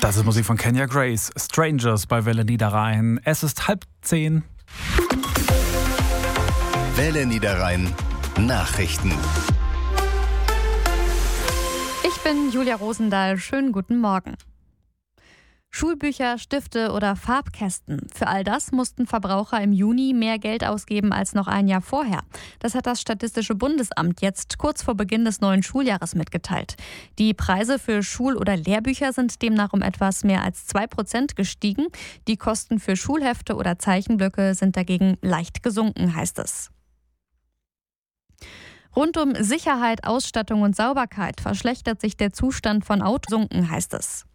Das ist Musik von Kenya Grace. Strangers bei Welle Niederrhein. Es ist 9:30. Welle Niederrhein Nachrichten. Ich bin Julia Rosendahl. Schönen guten Morgen. Schulbücher, Stifte oder Farbkästen. Für all das mussten Verbraucher im Juni mehr Geld ausgeben als noch ein Jahr vorher. Das hat das Statistische Bundesamt jetzt kurz vor Beginn des neuen Schuljahres mitgeteilt. Die Preise für Schul- oder Lehrbücher sind demnach um etwas mehr als 2% gestiegen. Die Kosten für Schulhefte oder Zeichenblöcke sind dagegen leicht gesunken, heißt es. Rund um Sicherheit, Ausstattung und Sauberkeit verschlechtert sich der Zustand von Autos, heißt es.